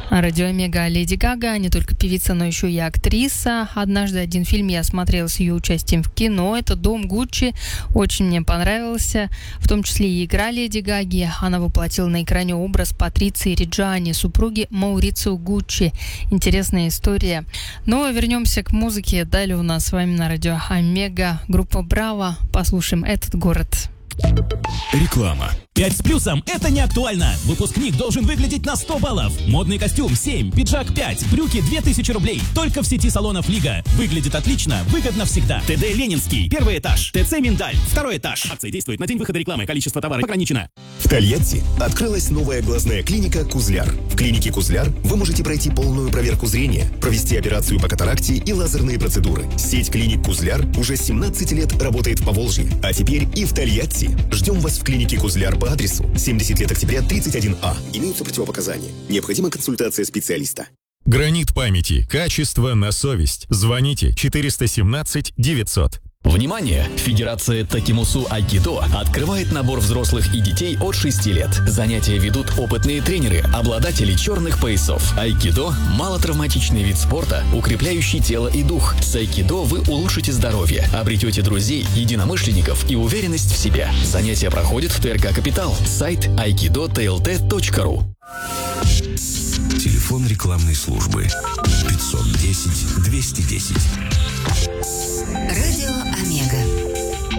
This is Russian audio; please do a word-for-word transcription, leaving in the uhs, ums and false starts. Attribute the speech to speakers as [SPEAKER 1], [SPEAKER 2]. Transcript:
[SPEAKER 1] Радио Омега. Леди Гага не только певица, но еще и актриса. Однажды один фильм я смотрела с ее участием в кино. Это «Дом Гуччи». Очень мне понравился. В том числе и игра Леди Гаги. Она воплотила на экране образ Патриции Реджани, супруги Маурицио Гуччи. Интересная история. Но вернемся к музыке. Далее у нас с вами на радио Омега группа «Браво». Послушаем «Этот город».
[SPEAKER 2] Реклама.
[SPEAKER 3] пять с плюсом – это не актуально. Выпускник должен выглядеть на сто баллов. Модный костюм семь, пиджак пять, брюки две тысячи рублей. Только в сети салонов «Лига». Выглядит отлично, выгодно всегда. ТД «Ленинский», первый этаж. ТЦ «Миндаль», второй этаж. Акция действует на день выхода рекламы. Количество товаров ограничено.
[SPEAKER 4] В Тольятти открылась новая глазная клиника «Кузляр». В клинике «Кузляр» вы можете пройти полную проверку зрения, провести операцию по катаракте и лазерные процедуры. Сеть клиник «Кузляр» уже семнадцать лет работает в Поволжье, а теперь и в Тольятти. Ждем вас в клинике «Кузляр» по адресу семьдесят лет Октября, тридцать один А. Имеются противопоказания. Необходима консультация специалиста.
[SPEAKER 2] Гранит памяти. Качество на совесть. Звоните четыреста семнадцать девятьсот.
[SPEAKER 5] Внимание! Федерация Такимусу Айкидо открывает набор взрослых и детей от шести лет. Занятия ведут опытные тренеры, обладатели черных поясов. Айкидо – малотравматичный вид спорта, укрепляющий тело и дух. С Айкидо вы улучшите здоровье, обретете друзей, единомышленников и уверенность в себе. Занятия проходят в ТРК «Капитал». Сайт айкидо тэ эл тэ точка ру.
[SPEAKER 6] Телефон рекламной службы пятьсот десять двести десять.
[SPEAKER 7] Радио